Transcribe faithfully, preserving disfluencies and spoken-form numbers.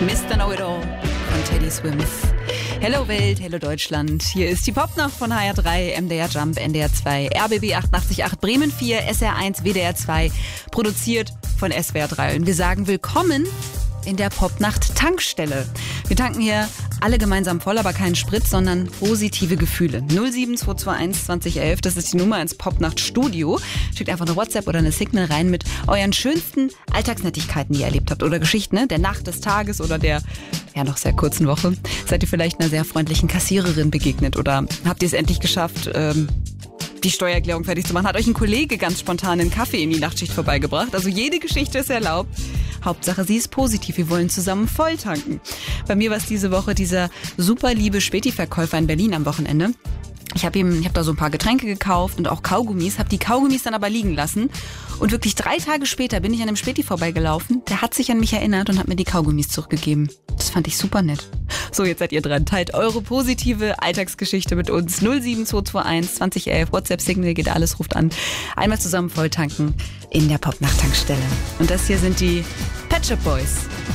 Mister Know-It-All von Teddy Swims. Hello Welt, hello Deutschland. Hier ist die Popnacht von H R drei, M D R Jump, N D R zwei, R B B achtundachtzig Komma acht, Bremen vier, S R eins, W D R zwei, produziert von S W R drei. Und wir sagen willkommen in der Popnacht Tankstelle. Wir tanken hier alle gemeinsam voll, aber keinen Sprit, sondern positive Gefühle. null sieben zwei zwei eins zwanzig elf, das ist die Nummer ins Popnacht Studio. Schickt einfach eine WhatsApp oder eine Signal rein mit euren schönsten Alltagsnettigkeiten, die ihr erlebt habt. Oder Geschichten, ne? Der Nacht, des Tages oder der ja noch sehr kurzen Woche. Seid ihr vielleicht einer sehr freundlichen Kassiererin begegnet oder habt ihr es endlich geschafft, ähm, die Steuererklärung fertig zu machen? Hat euch ein Kollege ganz spontan einen Kaffee in die Nachtschicht vorbeigebracht? Also jede Geschichte ist erlaubt. Hauptsache, sie ist positiv. Wir wollen zusammen voll tanken. Bei mir war es diese Woche dieser super liebe Späti-Verkäufer in Berlin am Wochenende. Ich habe ihm, ich habe da so ein paar Getränke gekauft und auch Kaugummis, habe die Kaugummis dann aber liegen lassen. Und wirklich drei Tage später bin ich an dem Späti vorbeigelaufen. Der hat sich an mich erinnert und hat mir die Kaugummis zurückgegeben. Das fand ich super nett. So, jetzt seid ihr dran. Teilt eure positive Alltagsgeschichte mit uns. null sieben zwei zwei eins zwanzig elf, WhatsApp-Signal, geht alles, ruft an. Einmal zusammen voll tanken in der Popnacht-Tankstelle. Und das hier sind die Pet Shop Boys.